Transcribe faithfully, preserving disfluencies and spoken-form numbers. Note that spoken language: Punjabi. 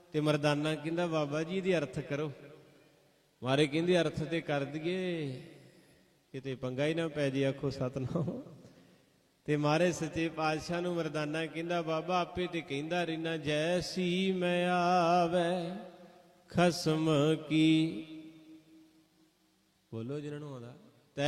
ਤੇ ਮਰਦਾਨਾ ਕਹਿੰਦਾ ਬਾਬਾ ਜੀ ਇਹਦੀ ਅਰਥ ਕਰੋ। ਮਾਰੇ ਕਹਿੰਦੇ ਅਰਥ ਤੇ ਕਰ ਦਈਏ, ਕਿਤੇ ਪੰਗਾ ਹੀ ਨਾ ਪੈ ਜੇ, ਆਖੋ ਸਤਿਨਾਮ। ਤੇ ਮਾਰੇ ਸੱਚੇ ਪਾਤਸ਼ਾਹ ਨੂੰ ਮਰਦਾਨਾ ਕਹਿੰਦਾ ਬਾਬਾ ਆਪੇ ਤੇ ਕਹਿੰਦਾ ਰਹਿਣਾ, ਜੈਸੀ ਮੈਂ ਆਵੇ ਖਸਮ ਕੀ। ਬੋਲੋ ਜਿਹਨਾਂ ਨੂੰ ਆਉਂਦਾ।